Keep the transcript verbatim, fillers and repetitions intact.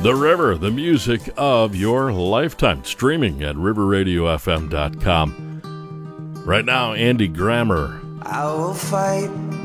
The River, the music of your lifetime, streaming at river radio f m dot com. Right now, Andy Grammer. I will fight